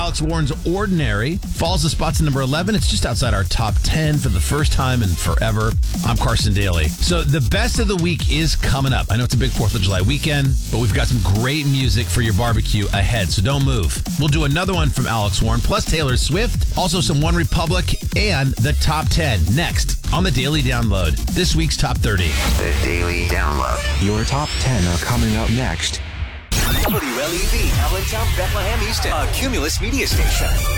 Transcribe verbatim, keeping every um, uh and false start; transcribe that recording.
Alex Warren's Ordinary falls to spots at number eleven. It's just outside our top ten for the first time in forever. I'm Carson Daly. So the best of the week is coming up. I know it's a big fourth of July weekend, but we've got some great music for your barbecue ahead, so don't move. We'll do another one from Alex Warren, plus Taylor Swift, also some One Republic, and the top ten next on the Daily Download. This week's top thirty. The Daily Download. Your top ten are coming up next. W L E V, Allentown, Bethlehem, Easton, a Cumulus media station.